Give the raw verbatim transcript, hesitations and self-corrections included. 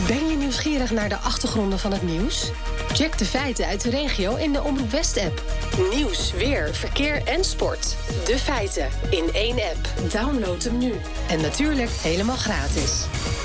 Ben je nieuwsgierig naar de achtergronden van het nieuws? Check de feiten uit de regio in de Omroep West-app. Nieuws, weer, verkeer en sport. De feiten in één app. Download hem nu. En natuurlijk helemaal gratis.